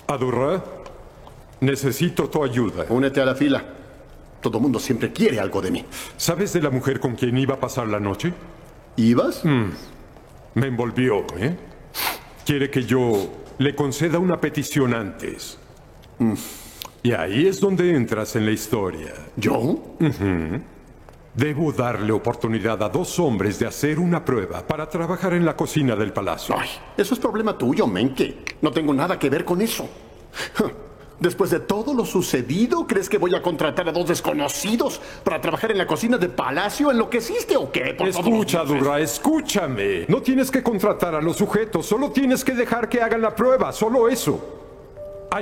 Adurra, necesito tu ayuda. Únete a la fila. Todo mundo siempre quiere algo de mí. ¿Sabes de la mujer con quien iba a pasar la noche? ¿Ibas? Me envolvió, ¿eh? Quiere que yo le conceda una petición antes. Y ahí es donde entras en la historia. ¿Yo? Debo darle oportunidad a 2 hombres de hacer una prueba para trabajar en la cocina del palacio. Ay, eso es problema tuyo, Menke. No tengo nada que ver con eso. Después de todo lo sucedido, ¿crees que voy a contratar a 2 desconocidos para trabajar en la cocina del palacio? ¿Enloqueciste o qué? Escucha, Adurra, escúchame. No tienes que contratar a los sujetos, solo tienes que dejar que hagan la prueba, solo eso.